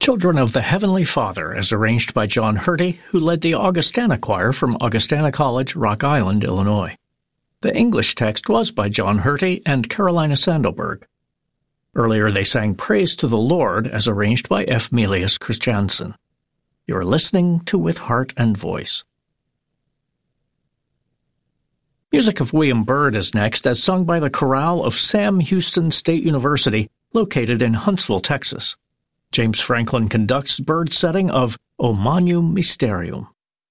Children of the Heavenly Father, as arranged by John Hurty, who led the Augustana Choir from Augustana College, Rock Island, Illinois. The English text was by John Hurty and Carolina Sandelberg. Earlier they sang Praise to the Lord, as arranged by F. Melius Christiansen. You're listening to With Heart and Voice. Music of William Byrd is next, as sung by the chorale of Sam Houston State University, located in Huntsville, Texas. James Franklin conducts Byrd's setting of O Magnum Mysterium.